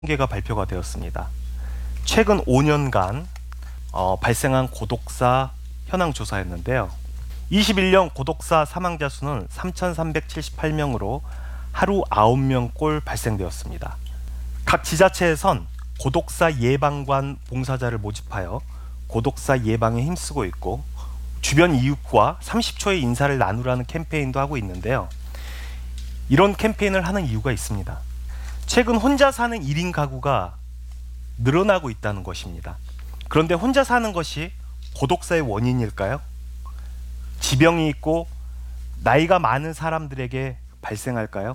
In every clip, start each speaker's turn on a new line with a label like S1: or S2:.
S1: 통계가 발표가 되었습니다. 최근 5년간 발생한 고독사 현황 조사였는데요. 21년 고독사 사망자 수는 3,378명으로 하루 9명꼴 발생되었습니다. 각 지자체에선 고독사 예방관 봉사자를 모집하여 고독사 예방에 힘쓰고 있고, 주변 이웃과 30초의 인사를 나누라는 캠페인도 하고 있는데요. 이런 캠페인을 하는 이유가 있습니다. 최근 혼자 사는 1인 가구가 늘어나고 있다는 것입니다. 그런데 혼자 사는 것이 고독사의 원인일까요? 지병이 있고 나이가 많은 사람들에게 발생할까요?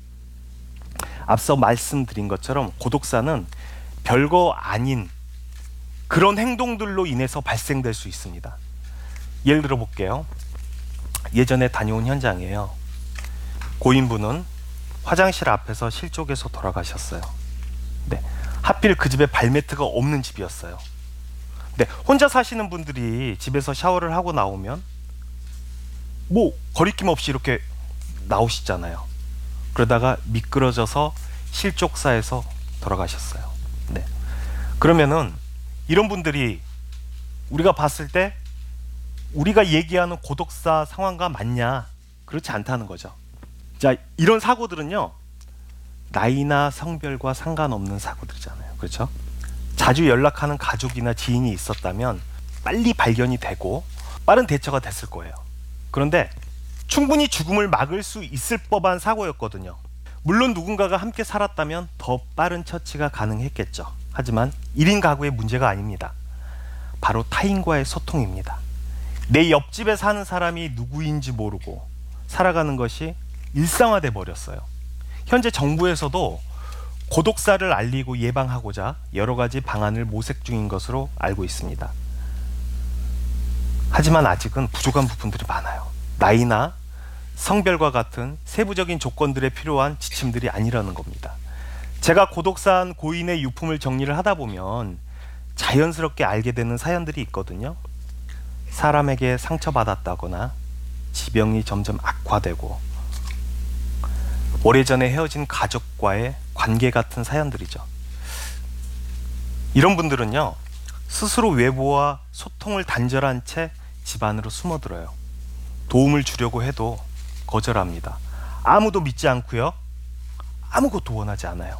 S1: 앞서 말씀드린 것처럼 고독사는 별거 아닌 그런 행동들로 인해서 발생될 수 있습니다. 예를 들어 볼게요. 예전에 다녀온 현장이에요. 고인분은 화장실 앞에서 실족해서 돌아가셨어요. 네, 하필 그 집에 발매트가 없는 집이었어요. 네, 혼자 사시는 분들이 집에서 샤워를 하고 나오면 거리낌 없이 이렇게 나오시잖아요. 그러다가 미끄러져서 실족사에서 돌아가셨어요. 네, 그러면은 이런 분들이 우리가 봤을 때 우리가 얘기하는 고독사 상황과 맞냐? 그렇지 않다는 거죠. 자, 이런 사고들은요, 나이나 성별과 상관없는 사고들이잖아요. 그렇죠? 자주 연락하는 가족이나 지인이 있었다면 빨리 발견이 되고 빠른 대처가 됐을 거예요. 그런데 충분히 죽음을 막을 수 있을 법한 사고였거든요. 물론 누군가가 함께 살았다면 더 빠른 처치가 가능했겠죠. 하지만 1인 가구의 문제가 아닙니다. 바로 타인과의 소통입니다. 내 옆집에 사는 사람이 누구인지 모르고 살아가는 것이 일상화돼 버렸어요. 현재 정부에서도 고독사를 알리고 예방하고자 여러 가지 방안을 모색 중인 것으로 알고 있습니다. 하지만 아직은 부족한 부분들이 많아요. 나이나 성별과 같은 세부적인 조건들에 필요한 지침들이 아니라는 겁니다. 제가 고독사한 고인의 유품을 정리를 하다 보면 자연스럽게 알게 되는 사연들이 있거든요. 사람에게 상처받았다거나 지병이 점점 악화되고 오래전에 헤어진 가족과의 관계 같은 사연들이죠. 이런 분들은요, 스스로 외부와 소통을 단절한 채 집 안으로 숨어들어요. 도움을 주려고 해도 거절합니다. 아무도 믿지 않고요, 아무것도 원하지 않아요.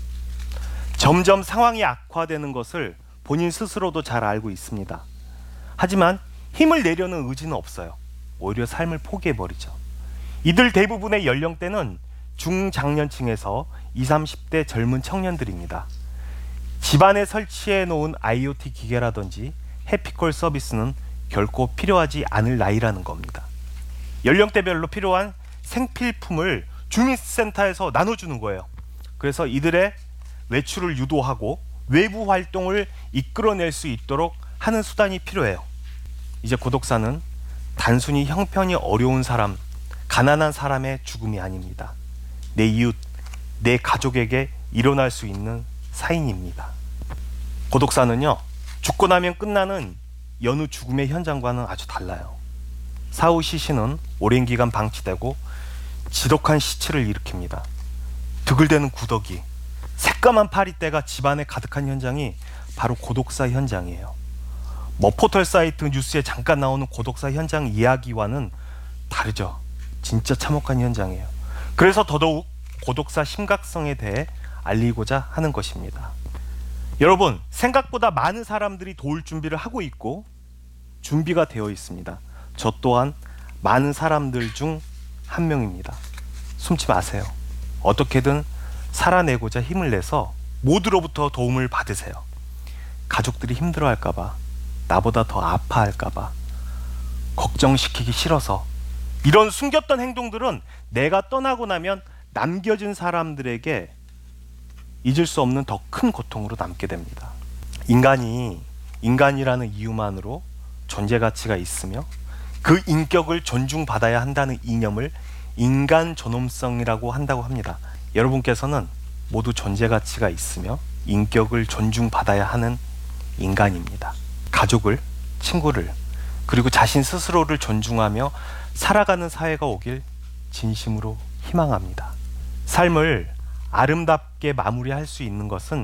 S1: 점점 상황이 악화되는 것을 본인 스스로도 잘 알고 있습니다. 하지만 힘을 내려는 의지는 없어요. 오히려 삶을 포기해버리죠. 이들 대부분의 연령대는 중장년층에서 20, 30대 젊은 청년들입니다. 집안에 설치해 놓은 IoT 기계라든지 해피콜 서비스는 결코 필요하지 않을 나이라는 겁니다. 연령대별로 필요한 생필품을 주민센터에서 나눠주는 거예요. 그래서 이들의 외출을 유도하고 외부 활동을 이끌어낼 수 있도록 하는 수단이 필요해요. 이제 고독사는 단순히 형편이 어려운 사람, 가난한 사람의 죽음이 아닙니다. 내 이웃, 내 가족에게 일어날 수 있는 사인입니다. 고독사는요, 죽고 나면 끝나는 여느 죽음의 현장과는 아주 달라요. 사후 시신은 오랜 기간 방치되고 지독한 시체를 일으킵니다. 드글대는 구더기, 새까만 파리떼가 집안에 가득한 현장이 바로 고독사 현장이에요. 포털 사이트 뉴스에 잠깐 나오는 고독사 현장 이야기와는 다르죠. 진짜 참혹한 현장이에요. 그래서 더더욱 고독사 심각성에 대해 알리고자 하는 것입니다. 여러분, 생각보다 많은 사람들이 도울 준비를 하고 있고 준비가 되어 있습니다. 저 또한 많은 사람들 중 한 명입니다. 숨지 마세요. 어떻게든 살아내고자 힘을 내서 모두로부터 도움을 받으세요. 가족들이 힘들어할까봐, 나보다 더 아파할까봐 걱정시키기 싫어서 이런 숨겼던 행동들은 내가 떠나고 나면 남겨진 사람들에게 잊을 수 없는 더 큰 고통으로 남게 됩니다. 인간이 인간이라는 이유만으로 존재 가치가 있으며 그 인격을 존중받아야 한다는 이념을 인간 존엄성이라고 한다고 합니다. 여러분께서는 모두 존재 가치가 있으며 인격을 존중받아야 하는 인간입니다. 가족을, 친구를, 그리고 자신 스스로를 존중하며 살아가는 사회가 오길 진심으로 희망합니다. 삶을 아름답게 마무리할 수 있는 것은